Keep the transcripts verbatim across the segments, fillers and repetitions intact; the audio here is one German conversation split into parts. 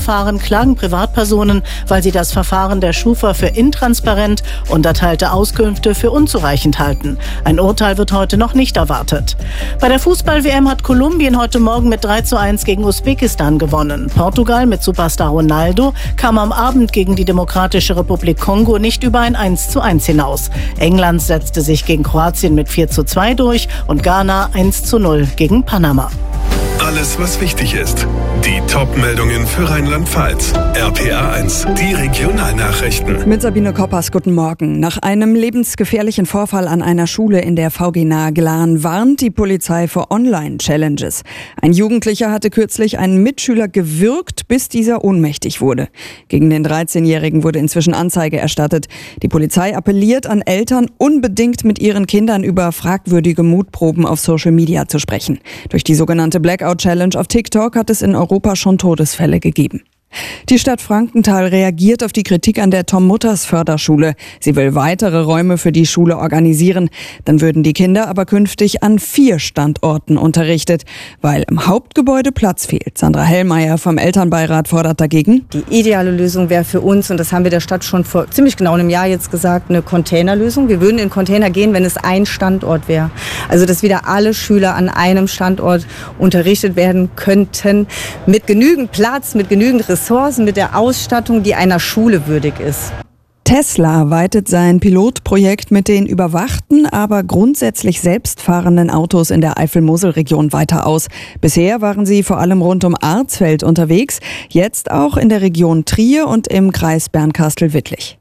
Verfahren klagen Privatpersonen, weil sie das Verfahren der Schufa für intransparent und erteilte Auskünfte für unzureichend halten. Ein Urteil wird heute noch nicht erwartet. Bei der Fußball-W M hat Kolumbien heute Morgen mit drei zu eins gegen Usbekistan gewonnen. Portugal mit Superstar Ronaldo kam am Abend gegen die Demokratische Republik Kongo nicht über ein eins zu eins hinaus. England setzte sich gegen Kroatien mit vier zu zwei durch und Ghana eins zu null gegen Panama. Alles, was wichtig ist. Die Top-Meldungen für Rheinland-Pfalz. R P R eins, die Regionalnachrichten. Mit Sabine Koppers, guten Morgen. Nach einem lebensgefährlichen Vorfall an einer Schule in der V G nahe Glan warnt die Polizei vor Online-Challenges. Ein Jugendlicher hatte kürzlich einen Mitschüler gewürgt, bis dieser ohnmächtig wurde. Gegen den dreizehnjährigen wurde inzwischen Anzeige erstattet. Die Polizei appelliert an Eltern, unbedingt mit ihren Kindern über fragwürdige Mutproben auf Social Media zu sprechen. Durch die sogenannte Blackout-Challenge auf TikTok hat es in Europa schon Todesfälle gegeben. Die Stadt Frankenthal reagiert auf die Kritik an der Tom-Mutters-Förderschule. Sie will weitere Räume für die Schule organisieren. Dann würden die Kinder aber künftig an vier Standorten unterrichtet, weil im Hauptgebäude Platz fehlt. Sandra Hellmeier vom Elternbeirat fordert dagegen: Die ideale Lösung wäre für uns, und das haben wir der Stadt schon vor ziemlich genau einem Jahr jetzt gesagt, eine Containerlösung. Wir würden in Container gehen, wenn es ein Standort wäre. Also dass wieder alle Schüler an einem Standort unterrichtet werden könnten, mit genügend Platz, mit genügend Ressourcen, Ressourcen, mit der Ausstattung, die einer Schule würdig ist. Tesla weitet sein Pilotprojekt mit den überwachten, aber grundsätzlich selbstfahrenden Autos in der Eifel-Mosel-Region weiter aus. Bisher waren sie vor allem rund um Arzfeld unterwegs, jetzt auch in der Region Trier und im Kreis Bernkastel-Wittlich.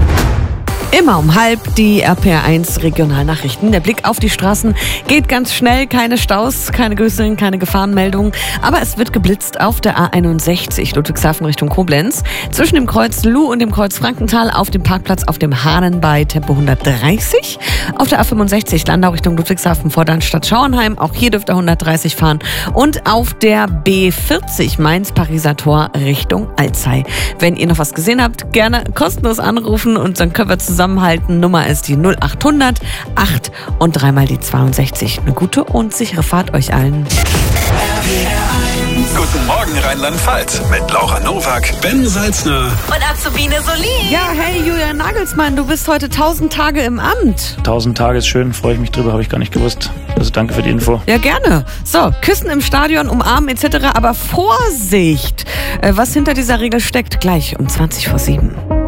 Immer um halb die R P R eins Regionalnachrichten. Der Blick auf die Straßen geht ganz schnell. Keine Staus, keine größeren, keine Gefahrenmeldungen. Aber es wird geblitzt auf der A einundsechzig Ludwigshafen Richtung Koblenz. Zwischen dem Kreuz Luh und dem Kreuz Frankenthal auf dem Parkplatz auf dem Hahnen bei Tempo hundertdreißig. Auf der A fünfundsechzig Landau Richtung Ludwigshafen vor Darmstadt Schauernheim. Auch hier dürfte hundertdreißig fahren. Und auf der B vierzig Mainz-Pariser Tor Richtung Alzey. Wenn ihr noch was gesehen habt, gerne kostenlos anrufen und dann können wir zusammen Zusammenhalten. Nummer ist die null achthundert acht und dreimal die zweiundsechzig. Eine gute und sichere Fahrt euch allen. Guten Morgen Rheinland-Pfalz mit Laura Nowak, Ben Salzner und Azubine Solin. Ja, hey Julian Nagelsmann, du bist heute tausend Tage im Amt. tausend Tage ist schön, freue ich mich drüber, habe ich gar nicht gewusst. Also danke für die Info. Ja, gerne. So, Küssen im Stadion, umarmen et cetera. Aber Vorsicht, was hinter dieser Regel steckt, gleich um zwanzig vor sieben.